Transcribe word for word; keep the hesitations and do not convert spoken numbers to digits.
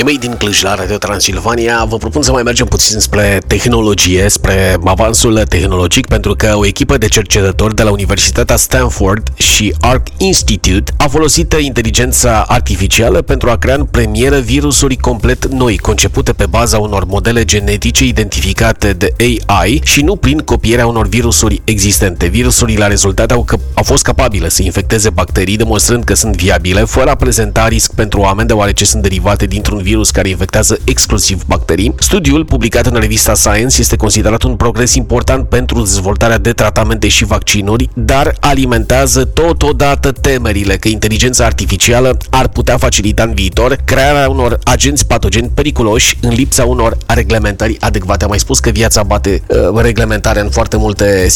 E mei din Cluj la Radio Transilvania. Vă propun să mai mergem puțin spre tehnologie, spre avansul tehnologic, pentru că o echipă de cercetători de la Universitatea Stanford și Arc Institute a folosit inteligența artificială pentru a crea în premieră virusuri complet noi, concepute pe baza unor modele genetice identificate de A I și nu prin copierea unor virusuri existente. Virusurile la rezultat au, au fost capabile să infecteze bacterii, demonstrând că sunt viabile, fără a prezenta risc pentru oameni, deoarece sunt derivate dintr-un virus care infectează exclusiv bacterii. Studiul, publicat în revista Science, este considerat un progres important pentru dezvoltarea de tratamente și vaccinuri, dar alimentează totodată temerile că inteligența artificială ar putea facilita în viitor crearea unor agenți patogeni periculoși în lipsa unor reglementări adecvate. Am mai spus că viața bate uh, reglementare în foarte multe